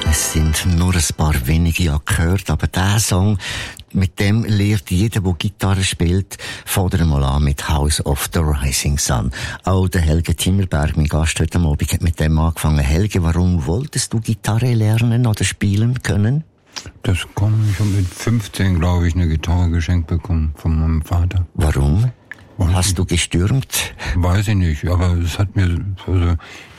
Es sind nur ein paar wenige gehört, aber der Song, mit dem lernt jeder, der Gitarre spielt, fordern mal an mit House of the Rising Sun. Auch der Helge Timmerberg, mein Gast heute Abend, hat mit dem angefangen. Helge, warum wolltest du Gitarre lernen oder spielen können? Das kam ich schon mit 15, glaube ich, eine Gitarre geschenkt bekommen von meinem Vater. Warum? Hast du gestürmt? Weiß ich nicht, aber es hat mir, also,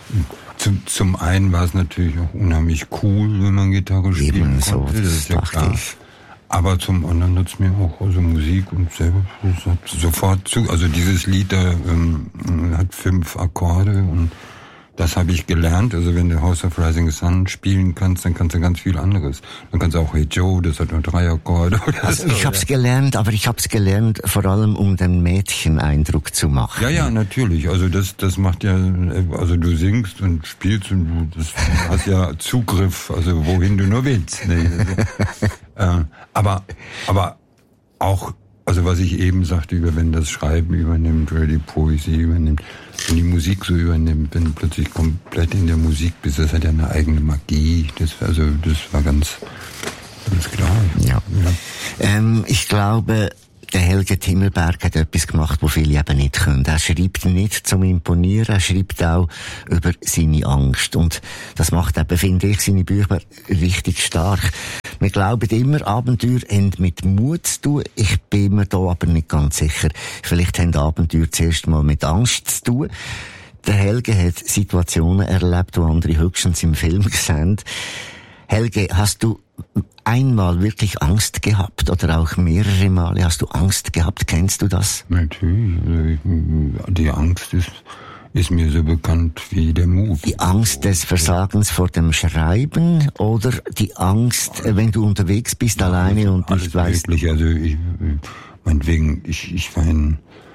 zum einen war es natürlich auch unheimlich cool, wenn man Gitarre spielen konnte, so, das ist ja klar. Aber zum anderen hat es mir auch, also Musik und selber, das hat sofort zu, also dieses Lied da hat 5 Akkorde und das habe ich gelernt. Also wenn du House of Rising Sun spielen kannst, dann kannst du ganz viel anderes. Dann kannst du auch Hey Joe, das hat nur 3 Akkorde. Also ich habe es gelernt, aber ich habe es gelernt vor allem, um den Mädchen-Eindruck zu machen. Ja, natürlich. Also das macht ja, also du singst und spielst und du hast ja Zugriff, also wohin du nur willst. Ne? Also, aber auch, also was ich eben sagte, wenn das Schreiben übernimmt oder die Poesie übernimmt, wenn die Musik so übernimmt, wenn du plötzlich komplett in der Musik bist, das hat ja eine eigene Magie. Das war ganz klar. Ja. Ich glaube, der Helge Timmerberg hat etwas gemacht, wo viele eben nicht können. Er schreibt nicht zum Imponieren, er schreibt auch über seine Angst. Und das macht eben, finde ich, seine Bücher richtig stark. Wir glauben immer, Abenteuer haben mit Mut zu tun. Ich bin mir da aber nicht ganz sicher. Vielleicht haben Abenteuer zuerst mal mit Angst zu tun. Der Helge hat Situationen erlebt, die andere höchstens im Film sehen. Helge, hast du einmal wirklich Angst gehabt oder auch mehrere Male hast du Angst gehabt? Kennst du das? Natürlich. Die Angst ist mir so bekannt wie der Mut. Die Angst des Versagens vor dem Schreiben oder die Angst, wenn du unterwegs bist, alleine und nicht weißt... Wirklich. Also meinetwegen, ich war in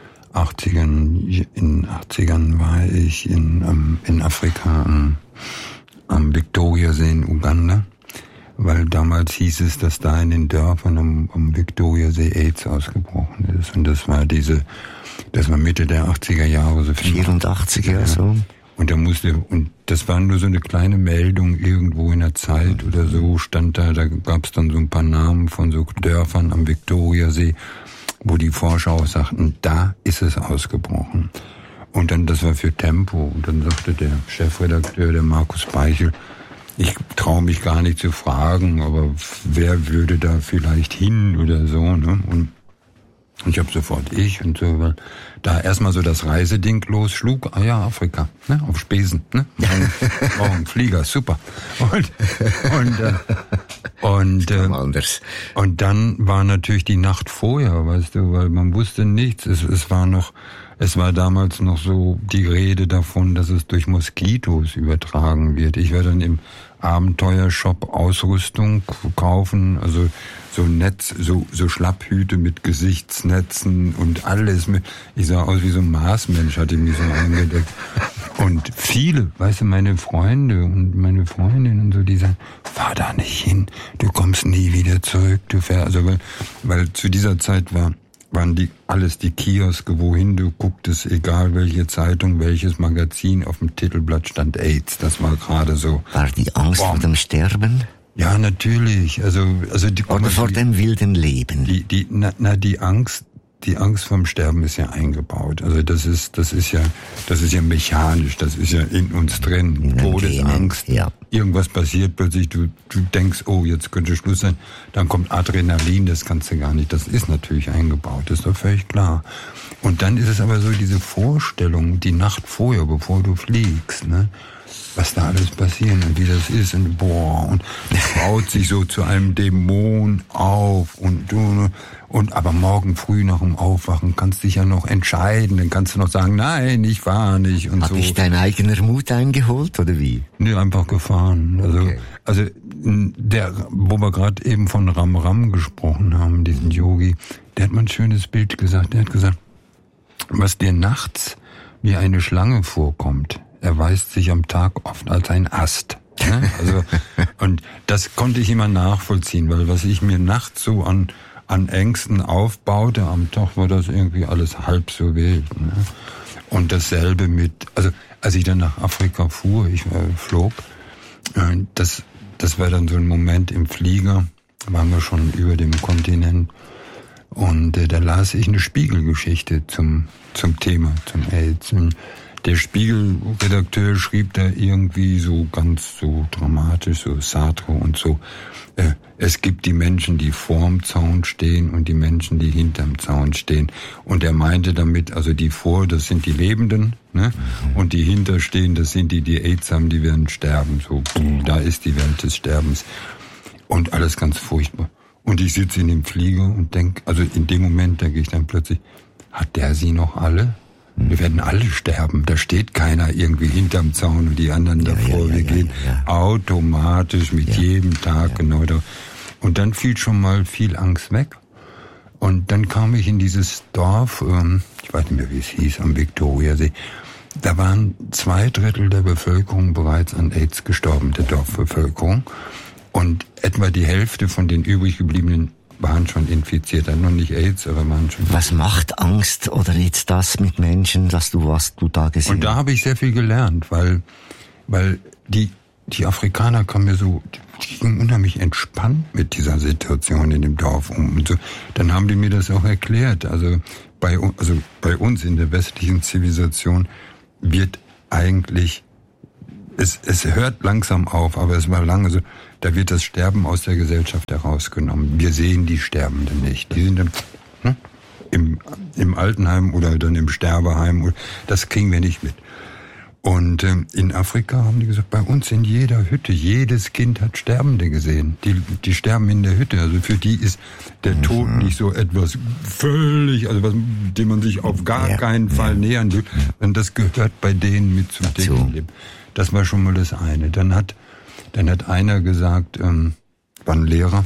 80ern war ich in Afrika am Viktoriasee in Uganda. Weil damals hieß es, dass da in den Dörfern am Viktoriasee AIDS ausgebrochen ist. Und das war Mitte der 80er Jahre, so 84er, so. Und das war nur so eine kleine Meldung irgendwo in der Zeit oder so, stand da gab's dann so ein paar Namen von so Dörfern am Viktoriasee, wo die Vorschau sagten, da ist es ausgebrochen. Und dann, das war für Tempo. Und dann sagte der Chefredakteur, der Markus Beichel, ich traue mich gar nicht zu fragen, aber wer würde da vielleicht hin oder so, ne? Und ich habe sofort und so, weil da erstmal so das Reiseding losschlug. Ah ja, Afrika, ne? Auf Spesen, ne? Morgen Flieger, super. Und dann war natürlich die Nacht vorher, weißt du, weil man wusste nichts. Es war damals noch so die Rede davon, dass es durch Moskitos übertragen wird. Ich war dann im Abenteuershop Ausrüstung kaufen, also so Schlapphüte mit Gesichtsnetzen und alles. Ich sah aus wie so ein Marsmensch, hatte mich so eingedeckt. Und viele, weißt du, meine Freunde und meine Freundinnen und so, die sagen, fahr da nicht hin, du kommst nie wieder zurück, du fährst, also weil zu dieser Zeit waren die Kioske, wohin du gucktest, egal welche Zeitung, welches Magazin, auf dem Titelblatt stand AIDS. Das war gerade so. War die Angst vor dem Sterben? Ja, natürlich. Also oder vor dem wilden Leben? Die Angst vorm Sterben ist ja eingebaut. Also das ist ja mechanisch, das ist ja in uns drin. Todesangst. Ja. Irgendwas passiert plötzlich, du denkst, oh, jetzt könnte Schluss sein. Dann kommt Adrenalin, das kannst du gar nicht. Das ist natürlich eingebaut, das ist doch völlig klar. Und dann ist es aber so diese Vorstellung, die Nacht vorher, bevor du fliegst, ne? Was da alles passiert und wie das ist und es baut sich so zu einem Dämon auf und aber morgen früh nach dem Aufwachen kannst du dich ja noch entscheiden, dann kannst du noch sagen, nein, ich fahre nicht und Hat so. Hat dich dein eigener Mut eingeholt oder wie? Nee, einfach gefahren. Also wo wir gerade eben von Ram Ram gesprochen haben, diesen Yogi, der hat mal ein schönes Bild gesagt. Der hat gesagt, was dir nachts wie eine Schlange vorkommt, erweist sich am Tag oft als ein Ast. Ne? Also, und das konnte ich immer nachvollziehen, weil was ich mir nachts so an Ängsten aufbaute, am Tag war das irgendwie alles halb so wild. Ne? Und dasselbe als ich dann nach Afrika fuhr, ich flog, das das war dann so ein Moment im Flieger, waren wir schon über dem Kontinent und da las ich eine Spiegelgeschichte zum Thema, zum AIDS. Und der Spiegelredakteur schrieb da irgendwie so ganz so dramatisch, so Sartre und so, es gibt die Menschen, die vorm Zaun stehen und die Menschen, die hinterm Zaun stehen. Und er meinte damit, also die vor, das sind die Lebenden, ne? Und die hinter stehen, das sind die AIDS haben, die werden sterben. So, da ist die Welt des Sterbens. Und alles ganz furchtbar. Und ich sitze in dem Flieger und denke, also in dem Moment denke ich dann plötzlich, hat der sie noch alle? Wir werden alle sterben. Da steht keiner irgendwie hinterm Zaun und die anderen davor. Wir gehen automatisch mit jedem Tag genau da. Und dann fiel schon mal viel Angst weg. Und dann kam ich in dieses Dorf, ich weiß nicht mehr, wie es hieß, am Viktoriasee. Da waren 2/3 der Bevölkerung bereits an AIDS gestorben, der Dorfbevölkerung. Und etwa die Hälfte von den übrig gebliebenen waren schon infiziert, noch nicht AIDS, aber waren schon. Was macht Angst oder jetzt das mit Menschen, was du da gesehen hast? Und da habe ich sehr viel gelernt, weil die Afrikaner kamen mir so, die gingen unheimlich entspannt mit dieser Situation in dem Dorf um. Und so. Dann haben die mir das auch erklärt. Also bei uns in der westlichen Zivilisation wird eigentlich, es hört langsam auf, aber es war lange so, da wird das Sterben aus der Gesellschaft herausgenommen. Wir sehen die Sterbenden nicht. Die sind dann im Altenheim oder dann im Sterbeheim. Das kriegen wir nicht mit. Und in Afrika haben die gesagt, bei uns in jeder Hütte, jedes Kind hat Sterbende gesehen. Die sterben in der Hütte. Also für die ist der Tod nicht so etwas völlig, also dem man sich auf gar keinen Fall nähern will. Und das gehört bei denen mit zum täglichen Leben. Das war schon mal das eine. Dann hat einer gesagt, war ein Lehrer,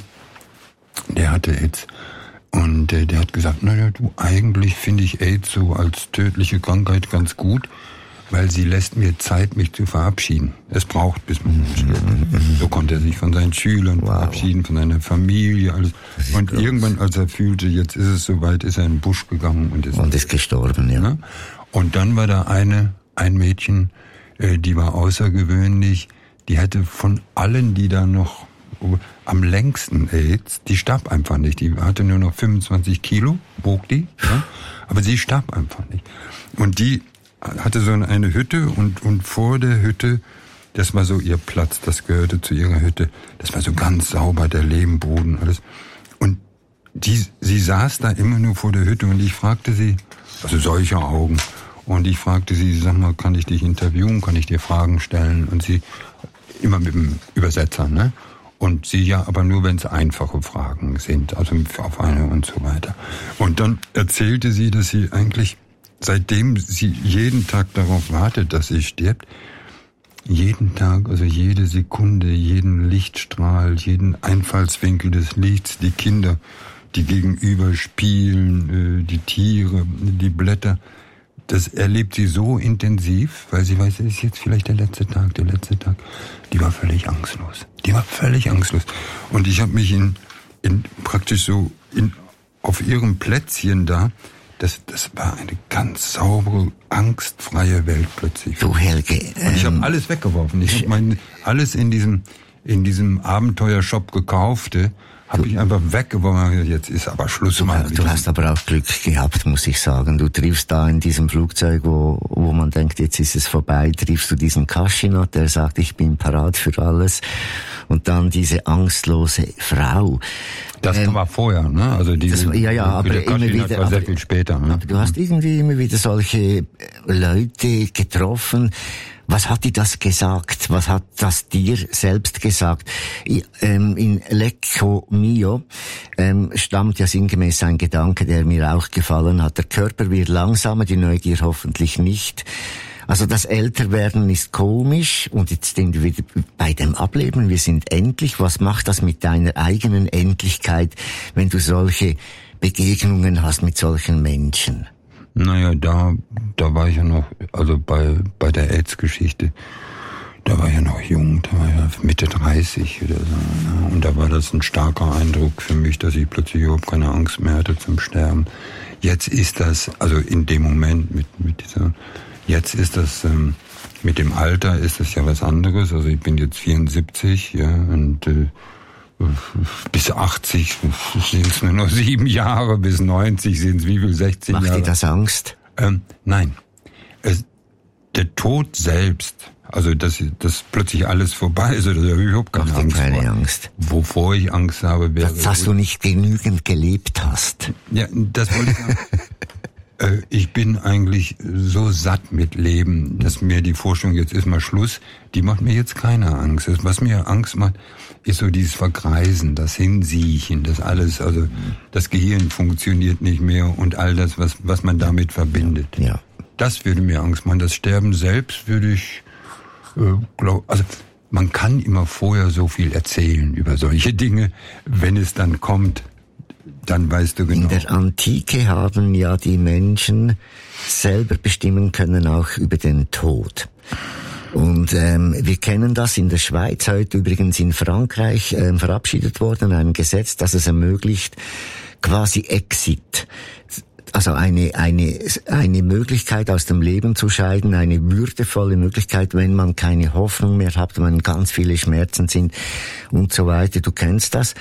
der hatte AIDS. Und der hat gesagt, naja, eigentlich finde ich AIDS so als tödliche Krankheit ganz gut, weil sie lässt mir Zeit, mich zu verabschieden. Es braucht, bis man stirbt. So konnte er sich von seinen Schülern verabschieden, von seiner Familie, alles. Und irgendwann, als er fühlte, jetzt ist es soweit, ist er in den Busch gegangen und ist gestorben, ja. Und dann war da ein Mädchen, die war außergewöhnlich, die hatte von allen, die da noch am längsten AIDS, die starb einfach nicht. Die hatte nur noch 25 Kilo, wog die, ja? Aber sie starb einfach nicht. Und die hatte so eine Hütte und vor der Hütte, das war so ihr Platz, das gehörte zu ihrer Hütte, das war so ganz sauber, der Lehmboden, alles. Und sie saß da immer nur vor der Hütte und ich fragte sie, also solche Augen, und ich fragte sie, sag mal, kann ich dich interviewen, kann ich dir Fragen stellen? Und sie, immer mit dem Übersetzer, ne? Und sie ja, aber nur wenn es einfache Fragen sind, also auf eine und so weiter. Und dann erzählte sie, dass sie eigentlich, seitdem sie jeden Tag darauf wartet, dass sie stirbt, jeden Tag, also jede Sekunde, jeden Lichtstrahl, jeden Einfallswinkel des Lichts, die Kinder, die gegenüber spielen, die Tiere, die Blätter, das erlebt sie so intensiv, weil sie weiß, es ist jetzt vielleicht der letzte Tag. Die war völlig angstlos. Und ich habe mich praktisch so auf ihrem Plätzchen da, das war eine ganz saubere, angstfreie Welt plötzlich. Du Helge. Und ich habe alles weggeworfen. Ich habe alles in diesem Abenteuershop Gekaufte, habe ich einfach weggeworfen. Jetzt ist aber Schluss. Du hast aber auch Glück gehabt, muss ich sagen. Du triffst da in diesem Flugzeug, wo man denkt, jetzt ist es vorbei, triffst du diesen Kaschinat, der sagt, ich bin parat für alles. Und dann diese angstlose Frau. Das war vorher, ne? Also aber immer wieder, war sehr viel später. Ne? Aber du hast irgendwie immer wieder solche Leute getroffen. Was hat dir das gesagt? Was hat das dir selbst gesagt? In Lecco Mio stammt ja sinngemäß ein Gedanke, der mir auch gefallen hat. Der Körper wird langsamer, die Neugier hoffentlich nicht. Also das Älterwerden ist komisch und jetzt sind wir wieder bei dem Ableben. Wir sind endlich. Was macht das mit deiner eigenen Endlichkeit, wenn du solche Begegnungen hast mit solchen Menschen? Naja, da war ich ja noch, also bei der AIDS-Geschichte, da war ich ja noch jung, da war ich ja Mitte 30 oder so. Und da war das ein starker Eindruck für mich, dass ich plötzlich überhaupt keine Angst mehr hatte zum Sterben. Jetzt ist das, also in dem Moment mit dieser, jetzt ist das mit dem Alter ist es ja was anderes. Also ich bin jetzt 74, ja, und bis 80 sind es nur noch 7 Jahre, bis 90 sind es wie viel, 16 Jahre. Macht dir das Angst? Nein. Der Tod selbst, also dass plötzlich alles vorbei ist, oder überhaupt keine Angst. Keine Angst. Wovor ich Angst habe, wäre... Dass du nicht genügend gelebt hast. Ja, das wollte ich sagen. Ich bin eigentlich so satt mit Leben, dass mir die Vorstellung, jetzt ist mal Schluss, die macht mir jetzt keine Angst. Was mir Angst macht, ist so dieses Vergreisen, das Hinsiechen, das alles, also das Gehirn funktioniert nicht mehr und all das, was man damit verbindet. Ja. Das würde mir Angst machen. Das Sterben selbst würde ich, also man kann immer vorher so viel erzählen über solche Dinge, wenn es dann kommt. Dann weißt du genau. In der Antike haben ja die Menschen selber bestimmen können, auch über den Tod. Und wir kennen das in der Schweiz, heute übrigens in Frankreich verabschiedet worden, ein Gesetz, das es ermöglicht, quasi Exit. Also eine Möglichkeit aus dem Leben zu scheiden, eine würdevolle Möglichkeit, wenn man keine Hoffnung mehr hat, wenn ganz viele Schmerzen sind und so weiter. Du kennst das.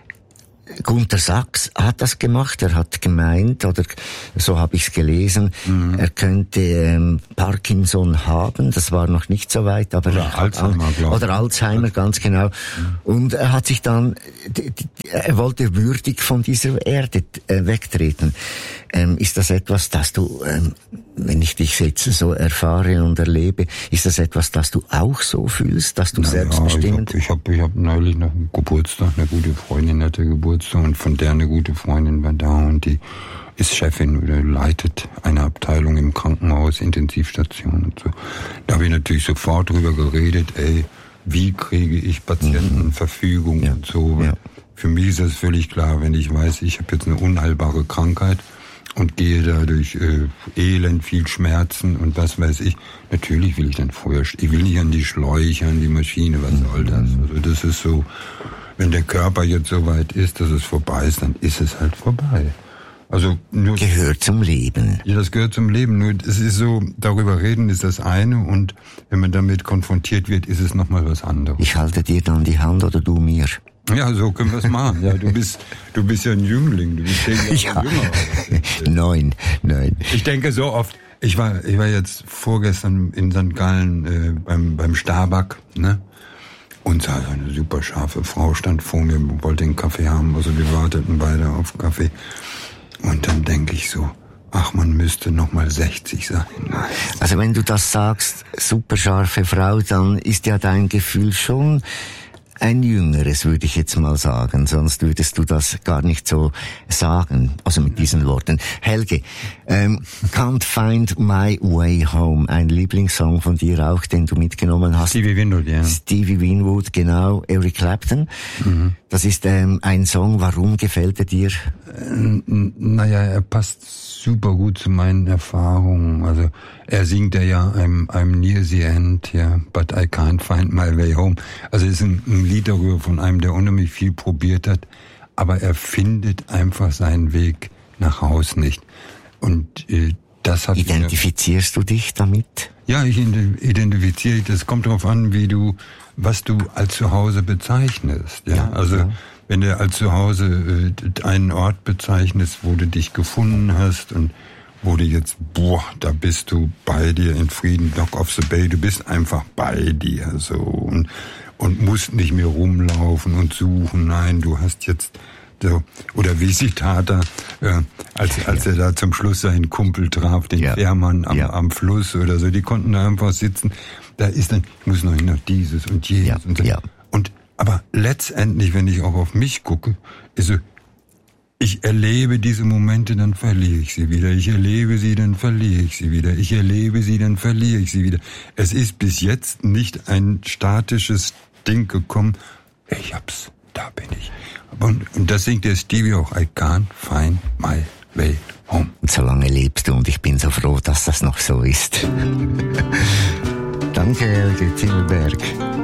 Gunter Sachs hat das gemacht. Er hat gemeint, oder so habe ich es gelesen, er könnte Parkinson haben. Das war noch nicht so weit, aber oder Alzheimer, glaube ich. Oder Alzheimer, ganz genau. Und er hat sich dann, er wollte würdig von dieser Erde wegtreten. Ist das etwas, das du, wenn ich dich jetzt so erfahre und erlebe, ist das etwas, das du auch so fühlst, dass du selbstbestimmend? Ich hab neulich noch einen Geburtstag, eine gute Freundin hatte Geburtstag und von der eine gute Freundin war da und die ist Chefin oder leitet eine Abteilung im Krankenhaus, Intensivstation und so. Da habe ich natürlich sofort drüber geredet, wie kriege ich Patientenverfügung und so. Ja. Für mich ist das völlig klar, wenn ich weiß, ich habe jetzt eine unheilbare Krankheit und gehe da durch Elend, viel Schmerzen und was weiß ich. Natürlich will ich dann vorher, ich will nicht an die Schläuche, an die Maschine, was soll das? Also das ist so, wenn der Körper jetzt so weit ist, dass es vorbei ist, dann ist es halt vorbei. Also nur gehört zum Leben. Ja, das gehört zum Leben. Nur es ist so, darüber reden ist das eine und wenn man damit konfrontiert wird, ist es nochmal was anderes. Ich halte dir dann die Hand oder du mir. Ja, so können wir es machen. Ja, du bist ja ein Jüngling, du bist 10 Jahre jünger. Nein. Ich denke so oft, ich war jetzt vorgestern in St. Gallen beim Starbuck, ne? Und so eine super scharfe Frau stand vor mir, wollte einen Kaffee haben, also wir warteten beide auf Kaffee. Und dann denke ich so, ach, man müsste noch mal 60 sein. Also wenn du das sagst, super scharfe Frau, dann ist ja dein Gefühl schon ein jüngeres, würde ich jetzt mal sagen. Sonst würdest du das gar nicht so sagen, also mit diesen Worten. Helge, Can't Find My Way Home, ein Lieblingssong von dir auch, den du mitgenommen hast. Stevie Winwood, ja. Stevie Winwood, genau, Eric Clapton. Das ist ein Song, warum gefällt er dir? Naja, er passt super gut zu meinen Erfahrungen. Also er singt ja I'm near the end, ja, but I can't find my way home. Also es ist ein Lied darüber von einem, der unheimlich viel probiert hat, aber er findet einfach seinen Weg nach Haus nicht. Und das hat Identifizierst du dich damit? Ja, ich identifiziere. Das kommt darauf an, was du als Zuhause bezeichnest. Ja, also ja. Wenn du als Zuhause einen Ort bezeichnest, wo du dich gefunden hast und wo du jetzt, da bist du bei dir in Frieden, Dock of the Bay, du bist einfach bei dir so und musst nicht mehr rumlaufen und suchen. Nein, du hast jetzt so, oder wie Visitata, als er da zum Schluss seinen Kumpel traf, den Fährmann am Fluss oder so, die konnten da einfach sitzen. Da ist dann, ich muss noch dieses und jenes und so. Ja. Aber letztendlich, wenn ich auch auf mich gucke, ist so, ich erlebe diese Momente, dann verliere ich sie wieder. Ich erlebe sie, dann verliere ich sie wieder. Ich erlebe sie, dann verliere ich sie wieder. Es ist bis jetzt nicht ein statisches Ding gekommen. Ich hab's, da bin ich. Und das singt der Stevie auch. I can't find my way home. Und so lange lebst du und ich bin so froh, dass das noch so ist. Danke, Helge Zimmelberg.